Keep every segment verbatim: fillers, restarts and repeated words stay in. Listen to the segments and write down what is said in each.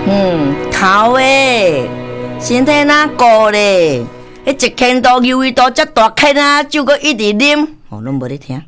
嗯，头诶，身体哪顾咧？迄一千度、优惠度遮大坑啊，酒阁一直啉，哦，拢无咧听。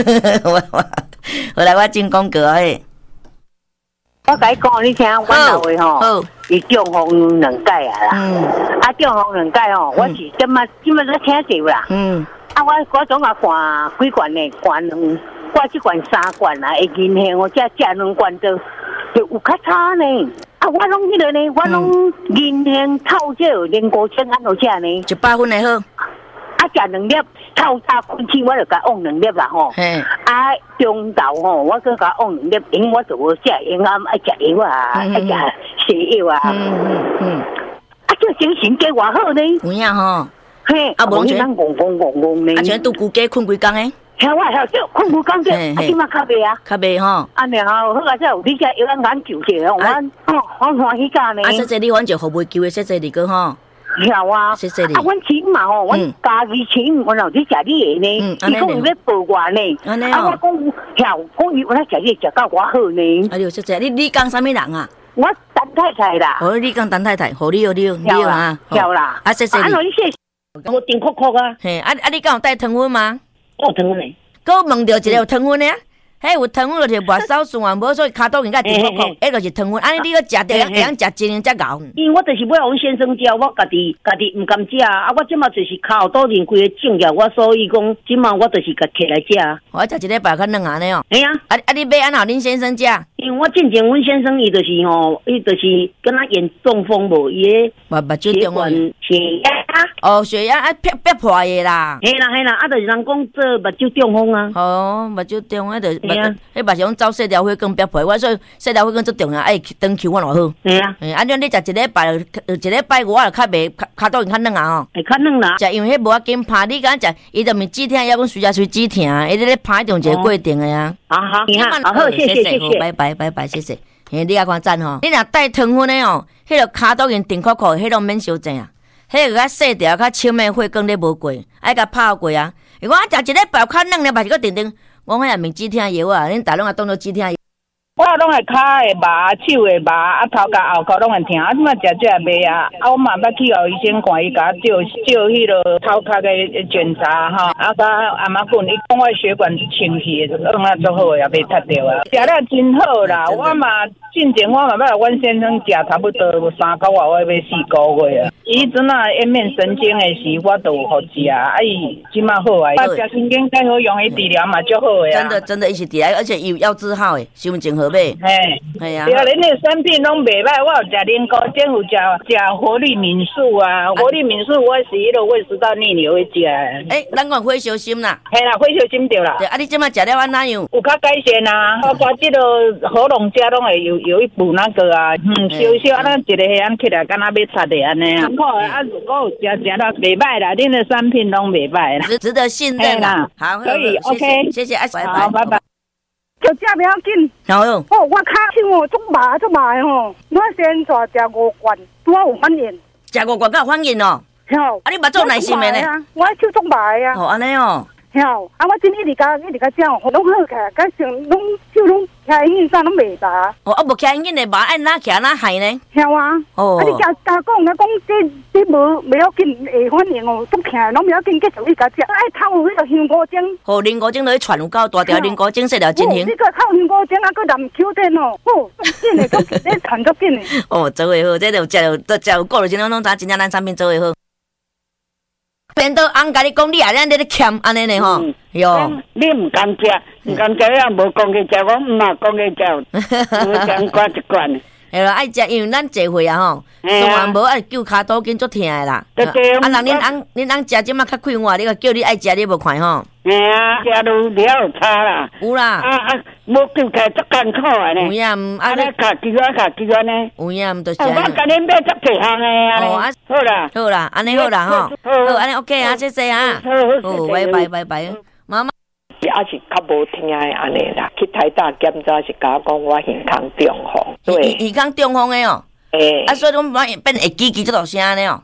后来我真讲过诶。 我甲你讲，你听，我老话吼，伊中风两届啊啦。嗯。啊，中风两届吼，我是今麦今麦在听着啦。嗯。啊，我我总共灌几罐呢？灌两，我即罐三罐啊，会银杏我遮遮两罐都就有较差呢。啊，我拢迄个呢，我拢银杏透椒连五千安怎食呢？ 一百分的好。 啊，食两粒透早困醒，我就甲往两粒啦吼。嘿。啊，中昼吼，我搁甲往两粒，因为我就无食营养，爱食药啊，爱食西药啊。嗯嗯嗯。啊，这精神加偌好呢？ 有影吼。 嘿。啊，无咱戆戆戆戆呢。 啊，像拄久家困几工诶？ 晓我晓就困几工者，啊，即马较袂啊。 较袂吼。 安尼吼，好啊，则有你遮药咱研究者，我哦，我欢喜甲呢。 啊，说说你反正服务求诶，说说你个吼。 晓啊，谢谢你。啊，阮钱嘛吼，阮家己钱，我老是食你的呢。伊讲伊要报我呢。啊，我讲晓，讲伊我来食你食到偌好呢。 啊，对，谢谢你。你讲啥物人啊？ 我陈太太啦。 哦，你讲陈太太，好你好你好，你好啊。 晓啦。 啊，谢谢你。 啊，你谢谢。我顶酷酷啊。 嘿，啊啊，你敢有带糖分吗？ 有糖分嘞。 佮问到一个有糖分的啊。嘿，有糖分就是跋梢顺啊，无所以骹肚应该甜酷酷，迄就是糖分。安尼你个食着，会晓食真年才熬。 因为我就是要阮先生食，我家己家己毋甘食啊！我即马就是骹肚仁规个肿起，我所以讲即马我就是甲摕来食。 我食一礼拜较软安尼哦。 哎呀， 啊啊！你买安好恁先生食？ 因为我之前阮先生伊就是吼，伊就是敢若演中风无，伊个目目睭中风， 血压。 哦，血压啊，憋憋破的啦。 嘿啦嘿啦，啊，就是人讲做目睭中风啊。 哦，目睭中风，迄就迄目睭走细条血管憋破，我所以细条血管最重要，爱长期我偌好。 嘿啊， 啊，你你食一礼拜，一礼拜我就较袂骹肚较软啊吼。 会较软啦。 食因为迄无要紧拍，你敢食，伊就毋是止疼，抑讲随食随止疼，伊咧咧拍中一个过程的呀。 好好，好好，谢谢谢谢， 拜拜拜拜，谢谢。嘿，你也看赞吼，你若带糖分的哦，迄个骹肚因定酷酷，迄种免伤济啊。迄个较细条、较深的血管咧无过，爱甲拍过啊。如果我食一礼拜较软咧，嘛是个定定，我迄也毋是止疼药啊，恁逐拢也当做止疼药。 我拢会骹会麻，手会麻，啊头甲后骹拢会疼，啊即马食这也袂啊，啊我嘛捌去互医生看，伊甲我照照迄落头壳个检查吼，啊甲阿妈讲，伊讲我血管清气，拢啊足好，也袂塌着啊，食了真好啦，我嘛进前我嘛捌阮先生食差不多三个月，我要四个月啊，伊阵啊颜面神经的时，我都有互食，啊伊即马好啊，啊食神经介好用，伊治疗嘛足好诶啊， 真的真的伊是治疗，而且有药治好诶，伤真好。嘿， 系啊！对啊，恁那产品拢袂歹，我有食莲膏精，有食食活力敏素啊，活力敏素我是迄落胃食道逆流会食。 诶，咱讲火烧心啦， 系啦，火烧心对啦。 对，啊，你即马食了安怎样？ 有较改善啊，包括即落喉咙遮拢会有有一补那个啊，嗯，烧烧啊，咱一个黑暗起来，敢若要擦的安尼啊。好啊，如果有食食了袂歹啦，恁的产品拢袂歹啦， 值值得信任啦。好， 可以 ，OK， 谢谢，拜拜， 好，拜拜。 就食袂要紧。 好哟。 哦，我骹手哦，足麻足麻的吼。我先带食五罐，拄好有反应。 食五罐才有反应哦。 吼。 啊，你目做耐心的呢？ 我手足麻的啊。 哦，安尼哦。 吼，啊，我真一直甲一直甲食哦，拢好起来，甲成拢手拢开印啥拢袂麻。 哦，啊，无开印的麻，按哪徛哪害呢？ 晓啊。哦。啊，你加加讲，甲讲这这无袂要紧会反应哦，足徛拢袂要紧，继续去甲食。爱透有迄个香菇精。哦， 香菇精落去串有够大条，香菇精细条真香。 你个透香菇精啊，佮蓝球蛋哦，哦，足紧的，足紧的，传足紧的。 哦，做会好，这就食着食有够了，真拢拢知真正咱产品做会好。变到翁甲你讲，你啊，咱咧咧欠安尼呢吼，哟， 你毋敢食，毋敢食啊，无讲去食，我毋嘛讲去食，我讲挂一罐。 系啦，爱食，因为咱聚会啊吼，虽然无爱救骹肚筋足疼的啦。啊，人恁翁恁翁食即马较快活，你个叫你爱食，你无看吼。 嘿啊，食都了有差啦。 有啦。 啊啊，无救起来足艰苦的呢。 有影， 啊咧卡机关卡机关呢。 有影，就是。 我甲恁买足济项的啊。哦啊，好啦， 好啦，安尼好啦吼，好，安尼 OK 啊，谢谢啊。好，好，拜拜拜拜，妈妈。 也是较无听的安尼啦，去台大检查是甲我讲我胸腔中风，对， 胸腔中风的哦，诶，啊，所以讲变变会叽叽这大声呢哦， 对，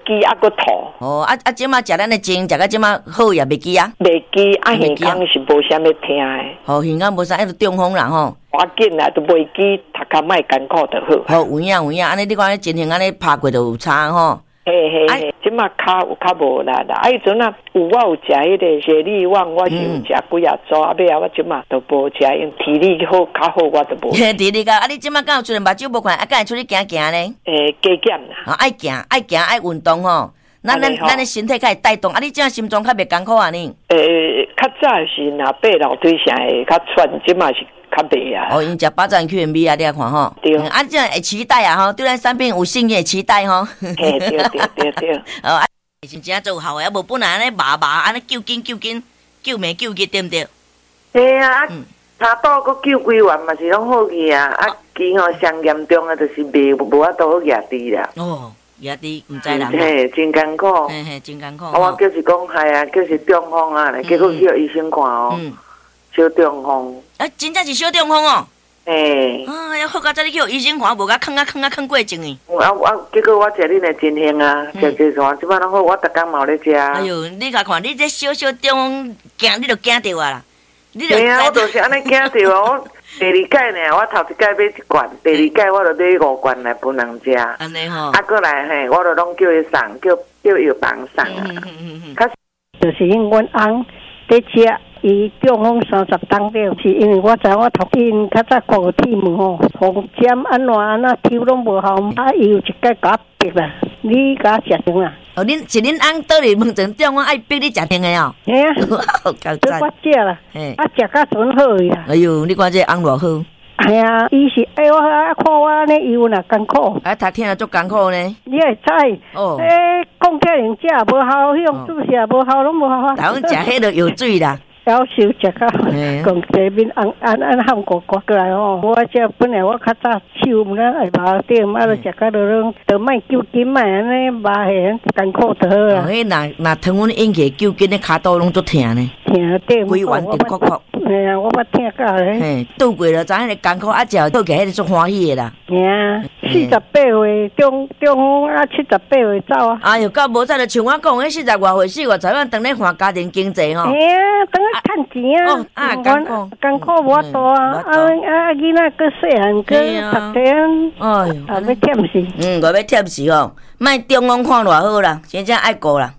记啊，个吐。 哦，啊啊，即马食咱的精，食到即马好也袂记啊。 袂记啊，耳孔是无啥物听的。 哦，耳孔无啥，迄个中风啦吼。 我紧啦，都袂记，读较莫艰苦就好。 好，有影有影，安尼你看，情形安尼拍过就有差吼。 嘿嘿嘿，即马骹有较无力啦。啊，迄阵啊，有我有食迄个雪利旺，我是有食几啊组，啊尾啊我即马都无食，因体力好较好，我都无。 体力较，啊你即马敢有出来目睭无看，啊敢会出去行行咧？ 诶，加减啦。 啊，爱行爱行爱运动吼，咱咱咱的身体较会带动。啊，你即马心脏较袂艰苦啊呢？ 诶，较早是若爬楼梯啥会较喘，即马是。较袂啊！ 哦，因食八珍 Q M B 啊，你来看吼。 对。 啊，这样会期待啊吼，对咱产品有信任，期待吼。 嘿，对对对对。 哦，啊，真正做好诶，无本来安尼麻麻，安尼救紧救紧，救命救急，对毋对？ 嘿啊，啊，查到个救几元嘛是拢好去啊，啊，其吼上严重诶，就是袂无法度好压低啦。 哦，压低毋知啦。 嘿，真艰苦。 嘿嘿，真艰苦。 啊，我就是讲害啊，就是中风啊，结果去互医生看哦。小中风， 啊，真正是小中风哦。 诶， 啊，要好到这里去医生看，无甲囥啊囥啊囥过症呢。 啊啊，结果我食恁的真香啊，食食啥，即摆拢好，我逐工嘛有咧食。 哎呦，你甲看，你这小小中风惊，你就惊着啊啦。 对啊，我就是安尼惊着啊！我第二届呢，我头一届买一罐，第二届我就买五罐来分人食。 安尼吼。 啊，过来嘿，我就拢叫伊送，叫叫药房送啊。嗯嗯嗯嗯。较就是因阮翁在吃。伊中风三十当了，是因为我知我头因较早看过体毛吼，红针安怎安怎抽拢无效，啊伊有一届甲我逼啦，你甲我食成啦。 哦，恁是恁翁倒嚟问阵中，我爱逼你食定的哦。 嘿啊， 好搞笑。我食啦，啊食甲准好呀。 哎呦，你看这翁偌好。 哎呀，伊是哎我啊看我安尼油呐艰苦， 啊读天啊足艰苦呢。 你会知？哦。诶，讲起人食无效，迄种注射无效，拢无效。 台湾食迄个有水啦。 夭寿食到，讲这边安安安韩国国过来吼，我这本来我较早手毋啦会麻点，啊，就食到落拢，就莫揪筋嘛，安尼麻下艰苦就好啦。 迄若若疼阮引起揪筋的骹肚拢足疼呢， 疼对。 规圆直曲曲。 嘿啊，我捌听到咧。 嘿，拄过了，知影迄个艰苦，啊，食倒起迄个足欢喜的啦。 嘿啊，四十八岁中中风啊，七十八岁走啊。 哎呦，到无再就像我讲，迄四十外岁、四五十万，当咧还家庭经济吼。 嘿啊，当咧趁钱啊。哦， 啊，艰苦， 艰苦无多啊。啊啊，囡仔个细汉个读册，哎呦，啊要忝死。 嗯，我要忝死吼，莫中风看偌好啦，真正爱顾啦。